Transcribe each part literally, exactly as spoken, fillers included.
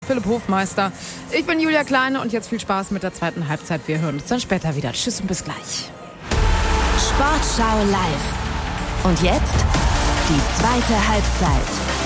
Philipp Hofmeister. Ich bin Julia Kleine und jetzt viel Spaß mit der zweiten Halbzeit. Wir hören uns dann später wieder. Tschüss und bis gleich. Sportschau live. Und jetzt die zweite Halbzeit.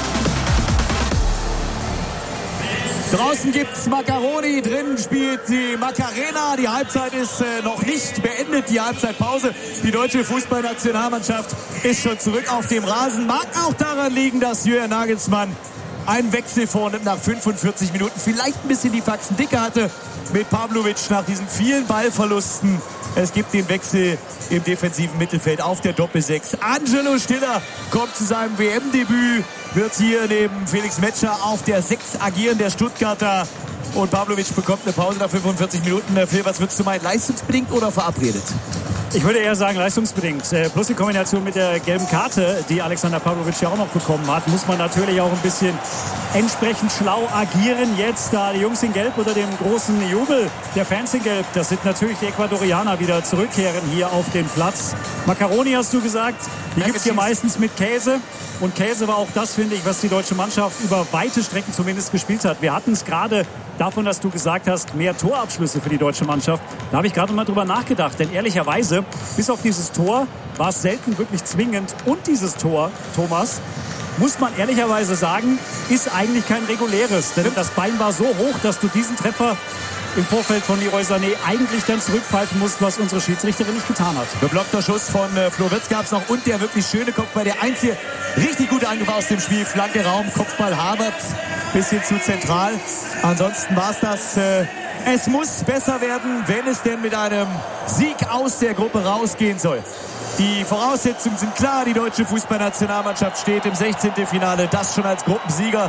Draußen gibt's Macaroni, drinnen spielt die Macarena. Die Halbzeit ist äh, noch nicht beendet, die Halbzeitpause. Die deutsche Fußballnationalmannschaft ist schon zurück auf dem Rasen. Mag auch daran liegen, dass Julian Nagelsmann einen Wechsel vornimmt nach fünfundvierzig Minuten. Vielleicht ein bisschen die Faxen dicker hatte mit Pavlovic nach diesen vielen Ballverlusten. Es gibt den Wechsel im defensiven Mittelfeld auf der Doppelsechs. Angelo Stiller kommt zu seinem W M-Debüt, wird hier neben Felix Metscher auf der Sechs agieren, der Stuttgarter. Und Pavlovic bekommt eine Pause nach fünfundvierzig Minuten. Phil, was würdest du meinen, leistungsbedingt oder verabredet? Ich würde eher sagen leistungsbedingt. Plus die Kombination mit der gelben Karte, die Alexander Pavlovic ja auch noch bekommen hat, muss man natürlich auch ein bisschen entsprechend schlau agieren. Jetzt da die Jungs in Gelb unter dem großen Jubel der Fans in Gelb. Das sind natürlich die Ecuadorianer wieder zurückkehren hier auf den Platz. Macaroni hast du gesagt, die gibt es hier meistens mit Käse. Und Käse war auch das, finde ich, was die deutsche Mannschaft über weite Strecken zumindest gespielt hat. Wir hatten es gerade davon, dass du gesagt hast, mehr Torabschlüsse für die deutsche Mannschaft. Da habe ich gerade mal drüber nachgedacht. Denn ehrlicherweise, bis auf dieses Tor war es selten wirklich zwingend. Und dieses Tor, Thomas, muss man ehrlicherweise sagen, ist eigentlich kein reguläres. Denn das Bein war so hoch, dass du diesen Treffer im Vorfeld von Leroy Sané eigentlich dann zurückpfeifen musst, was unsere Schiedsrichterin nicht getan hat. Geblockter Schuss von äh, Flo Wirtz gab es noch und der wirklich schöne Kopfball. Der einzige richtig gute Angriff aus dem Spiel. Flanke Raum, Kopfball Havertz, bisschen zu zentral. Ansonsten war es das. Äh, es muss besser werden, wenn es denn mit einem Sieg aus der Gruppe rausgehen soll. Die Voraussetzungen sind klar. Die deutsche Fußballnationalmannschaft steht im sechzehnten Finale. Das schon als Gruppensieger.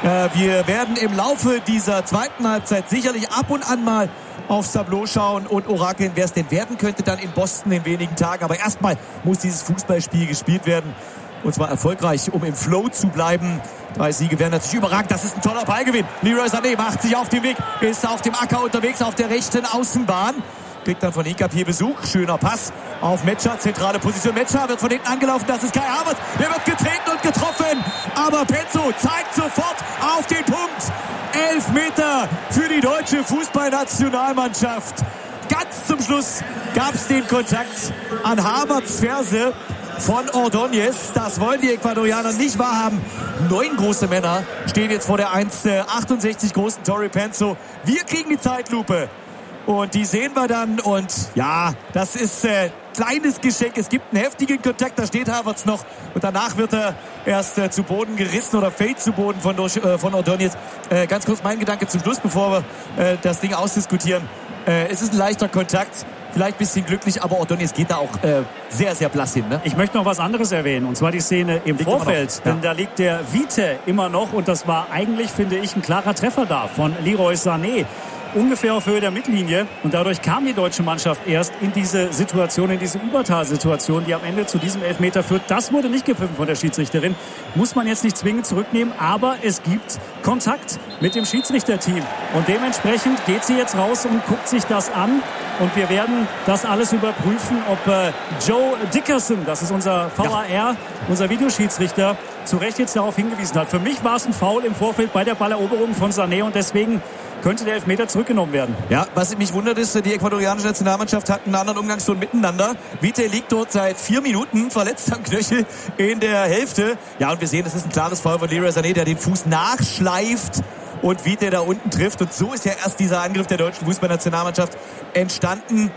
Wir werden im Laufe dieser zweiten Halbzeit sicherlich ab und an mal aufs Tableau schauen und orakeln, wer es denn werden könnte dann in Boston in wenigen Tagen. Aber erstmal muss dieses Fußballspiel gespielt werden. Und zwar erfolgreich, um im Flow zu bleiben. Drei Siege wären natürlich überragend. Das ist ein toller Ballgewinn. Leroy Sané macht sich auf den Weg, ist auf dem Acker unterwegs, auf der rechten Außenbahn. Kriegt dann von Hinkapie Besuch. Schöner Pass auf Metscher. Zentrale Position. Metscher wird von hinten angelaufen. Das ist Kai Havertz. Der wird getreten und getroffen. Aber Penzo zeigt sofort auf den Punkt. Elf Meter für die deutsche Fußballnationalmannschaft. Ganz zum Schluss gab es den Kontakt an Havertz Ferse von Ordóñez. Das wollen die Ecuadorianer nicht wahrhaben. Neun große Männer stehen jetzt vor der eins Komma achtundsechzig großen Torrey Penzo. Wir kriegen die Zeitlupe. Und die sehen wir dann. Und ja, das ist äh, kleines Geschenk. Es gibt einen heftigen Kontakt. Da steht Havertz noch. Und danach wird er erst äh, zu Boden gerissen oder fällt zu Boden von, äh, von Ordóñez. Äh, ganz kurz mein Gedanke zum Schluss, bevor wir äh, das Ding ausdiskutieren. Äh, es ist ein leichter Kontakt. Vielleicht ein bisschen glücklich, aber Ordóñez geht da auch äh, sehr, sehr blass hin. Ne? Ich möchte noch was anderes erwähnen. Und zwar die Szene im liegt Vorfeld. Denn ja. Da liegt der Vite immer noch. Und das war eigentlich, finde ich, ein klarer Treffer da von Leroy Sané. Ungefähr auf Höhe der Mittellinie. Und dadurch kam die deutsche Mannschaft erst in diese Situation, in diese Übertalsituation, die am Ende zu diesem Elfmeter führt. Das wurde nicht gepfiffen von der Schiedsrichterin. Muss man jetzt nicht zwingend zurücknehmen. Aber es gibt Kontakt mit dem Schiedsrichterteam. Und dementsprechend geht sie jetzt raus und guckt sich das an. Und wir werden das alles überprüfen, ob äh, Joe Dickerson, das ist unser V A R, ja. unser Videoschiedsrichter, zu Recht jetzt darauf hingewiesen hat. Für mich war es ein Foul im Vorfeld bei der Balleroberung von Sané und deswegen könnte der Elfmeter zurückgenommen werden. Ja, was mich wundert ist, die ecuadorianische Nationalmannschaft hat einen anderen Umgangston miteinander. Vite liegt dort seit vier Minuten verletzt am Knöchel in der Hälfte. Ja, und wir sehen, es ist ein klares Foul von Leroy Sané, der den Fuß nachschleift und Vite da unten trifft. Und so ist ja erst dieser Angriff der deutschen Fußballnationalmannschaft entstanden.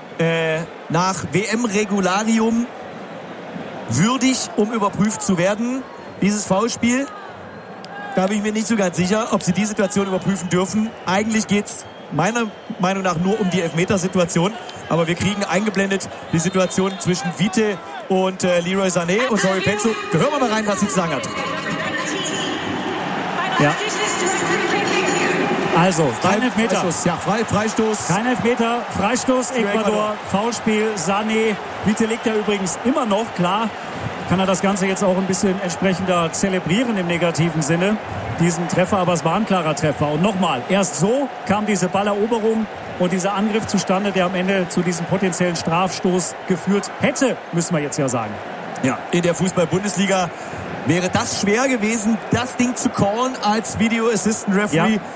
Äh, nach W M-Regularium würdig, um überprüft zu werden. Dieses Foulspiel, da bin ich mir nicht so ganz sicher, ob sie die Situation überprüfen dürfen. Eigentlich geht es meiner Meinung nach nur um die Elfmetersituation. Aber wir kriegen eingeblendet die Situation zwischen Vite und äh, Leroy Sané und Torrey Penzo. Hören wir mal rein, was sie zu sagen hat. Ja. Also, kein Elfmeter. Freistoß, ja, Frei, Freistoß. Kein Elfmeter, Freistoß, Ecuador, Foulspiel, Sané. Vite liegt ja übrigens immer noch, klar. Kann er das Ganze jetzt auch ein bisschen entsprechender zelebrieren im negativen Sinne, diesen Treffer, aber es war ein klarer Treffer. Und nochmal, erst so kam diese Balleroberung und dieser Angriff zustande, der am Ende zu diesem potenziellen Strafstoß geführt hätte, müssen wir jetzt ja sagen. Ja, in der Fußball-Bundesliga wäre das schwer gewesen, das Ding zu callen als Video Assistant Referee. Ja.